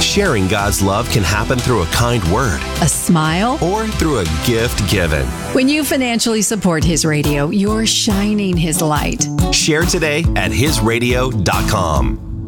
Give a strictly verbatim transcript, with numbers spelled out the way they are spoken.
Sharing God's love can happen through a kind word A smile? or through a gift given. When you financially support His Radio, you're shining His light. Share today at his radio dot com.